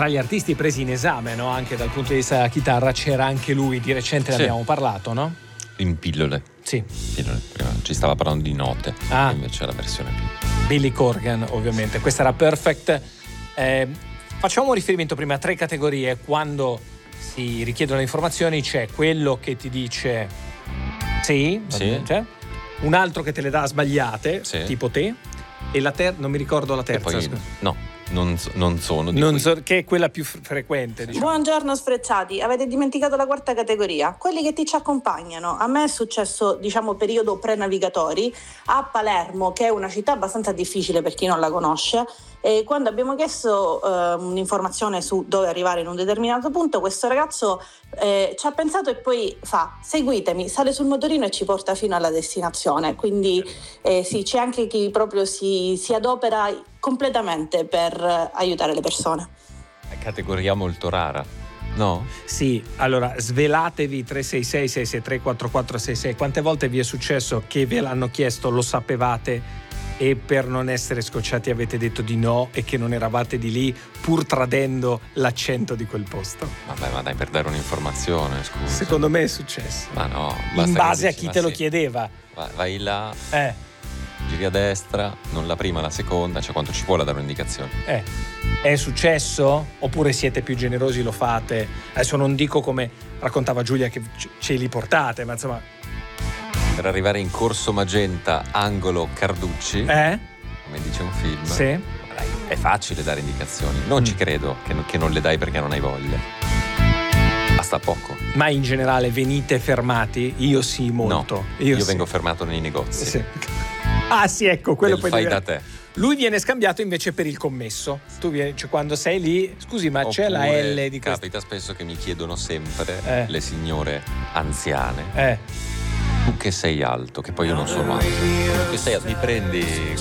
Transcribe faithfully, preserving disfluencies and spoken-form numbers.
tra gli artisti presi in esame, no? Anche dal punto di vista della chitarra c'era anche lui, di recente ne Sì. abbiamo parlato, no? In pillole. Sì. Pillole. Prima ci stava parlando di note, Ah. invece è la versione più. Billy Corgan, ovviamente. Questa era Perfect. Eh, facciamo un riferimento prima a tre categorie. Quando si richiedono le informazioni c'è quello che ti dice sì, Sì. c'è. Un altro che te le dà sbagliate, Sì. tipo te, e la terza, non mi ricordo la E terza, poi, scusa. no, non, so- non sono di Non qui. so, che è quella più fre- frequente, diciamo. Buongiorno sfrezzati, avete dimenticato la quarta categoria, quelli che ti ci accompagnano. A me è successo, diciamo, periodo pre-navigatori a Palermo, che è una città abbastanza difficile per chi non la conosce, e quando abbiamo chiesto eh, un'informazione su dove arrivare in un determinato punto, questo ragazzo eh, ci ha pensato e poi fa: seguitemi, sale sul motorino e ci porta fino alla destinazione. Quindi eh, sì, c'è anche chi proprio si, si adopera completamente per eh, aiutare le persone. Categoria molto rara, no? Sì, allora svelatevi tre sei sei sei sei tre quattro quattro sei sei. Quante volte vi è successo che ve l'hanno chiesto, lo sapevate e per non essere scocciati avete detto di no e che non eravate di lì pur tradendo l'accento di quel posto? Vabbè, ma dai, per dare un'informazione, scusa. Secondo me è successo. Ma no, In basta che base a dici, chi ma te lo sì, chiedeva. vai, vai là, Eh, giri a destra, non la prima, la seconda, cioè quanto ci vuole a dare un'indicazione? eh. È successo? Oppure siete più generosi, lo fate? Adesso non dico come raccontava Giulia che ce- ce li portate, ma insomma... Per arrivare in Corso Magenta, angolo Carducci, Eh? come dice un film, Sì. dai, è facile dare indicazioni. Non Mm. ci credo che, che non le dai perché non hai voglia. Basta poco. Ma in generale venite fermati? Io sì, molto. No, io, sì. vengo fermato nei negozi. Sì. Ah sì, ecco, quello Del poi fai deve- da te. Lui viene scambiato invece per il commesso. Tu vieni, cioè quando sei lì, scusi, ma c'è la Oppure L di questo? capita spesso che mi chiedono sempre Eh. le signore anziane: Eh, tu che sei alto, che poi io non sono alto, tu che sei alto, mi prendi